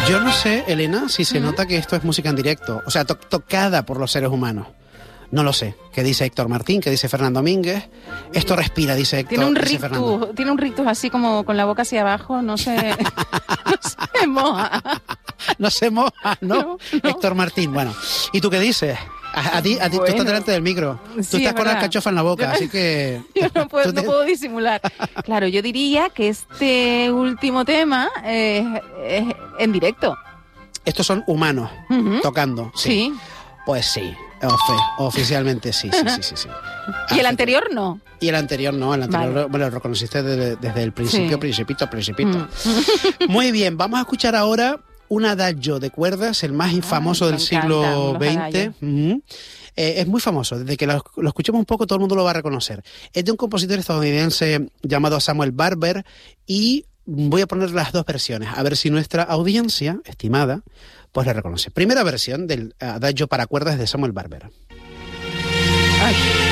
Yo no sé, Elena, si se nota que esto es música en directo, o sea, tocada por los seres humanos. No lo sé. ¿Qué dice Héctor Martín? ¿Qué dice Fernando Domínguez? Esto respira, dice Héctor. Tiene un rictus así como con la boca hacia abajo, no se moja. No se moja, ¿no? Héctor Martín, bueno. ¿Y tú qué dices? A ti bueno, tú estás delante del micro. Tú estás con la alcachofa en la boca, así que... Yo no puedo disimular. Claro, yo diría que este último tema es en directo. Estos son humanos tocando. Sí. Pues sí. Oficialmente sí. ¿Y el anterior no? Y el anterior no, el anterior lo reconociste desde el principio, sí. principito. Muy bien, vamos a escuchar ahora un adagio de cuerdas, el más famoso del siglo XX. Es muy famoso, desde que lo escuchemos un poco todo el mundo lo va a reconocer. Es de un compositor estadounidense llamado Samuel Barber y voy a poner las dos versiones, a ver si nuestra audiencia, estimada, pues le reconoce. Primera versión del adagio para cuerdas de Samuel Barber. Ay.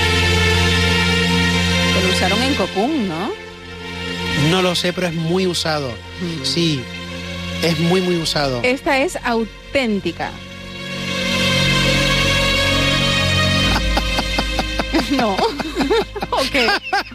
Lo usaron en Cocoon, ¿no? No lo sé, pero es muy usado. Sí, es muy usado. Esta es auténtica. No. Ok.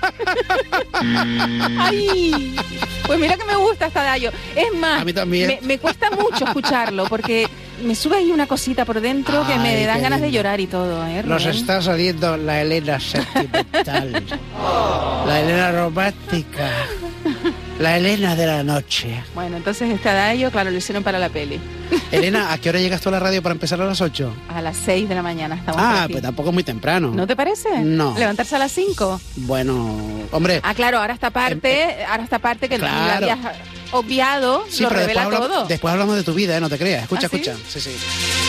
Ay. Pues mira que me gusta esta adagio. Es más, a mí también. Me cuesta mucho escucharlo porque me sube ahí una cosita por dentro que me dan ganas de llorar y todo. Nos está saliendo la Elena sentimental, la Elena romántica, la Elena de la noche. Bueno, entonces este adagio, claro, lo hicieron para la peli. Elena, ¿a qué hora llegas tú a la radio para empezar a las 8? A las 6 de la mañana estamos por aquí. Pues tampoco es muy temprano. ¿No te parece? No. ¿Levantarse a las 5? Bueno, hombre... claro, ahora esta parte que claro. Lo habías obviado, sí, lo revela todo. Después hablamos de tu vida, no te creas. Escucha. ¿Sí? Sí.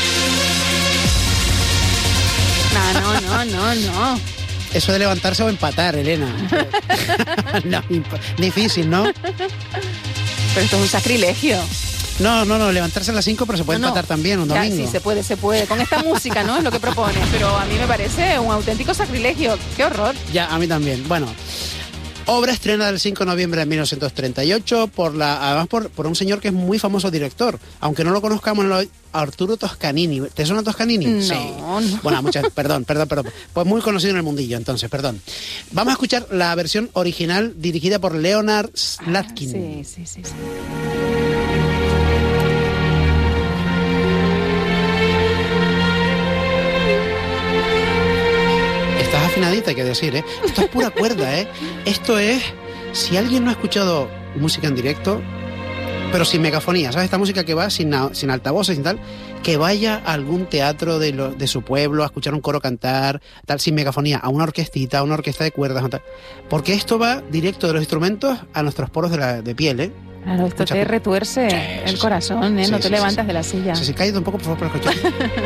No. Eso de levantarse o empatar, Elena. No, difícil, ¿no? Pero esto es un sacrilegio. No, levantarse a las 5, pero se puede empatar también un domingo. Sí, se puede. Con esta música, ¿no? Es lo que propone. Pero a mí me parece un auténtico sacrilegio. ¡Qué horror! Ya, a mí también. Bueno, obra estrenada el 5 de noviembre de 1938 además por un señor que es muy famoso director. Aunque no lo conozcamos, Arturo Toscanini. ¿Te suena Toscanini? No, sí. No. Bueno, perdón. Pues muy conocido en el mundillo, entonces, perdón. Vamos a escuchar la versión original dirigida por Leonard Slatkin. Sí. Estás afinadita, hay que decir, ¿eh? Esto es pura cuerda, ¿eh? Esto es... Si alguien no ha escuchado música en directo, pero sin megafonía, ¿sabes? Esta música que va sin altavoces y tal, que vaya a algún teatro de su pueblo a escuchar un coro cantar, tal, sin megafonía, a una orquestita, a una orquesta de cuerdas, tal. Porque esto va directo de los instrumentos a nuestros poros de piel, ¿eh? Claro, esto te retuerce el corazón, ¿eh? No te levantas de la silla. Sí, cállate un poco, por favor, para escuchar.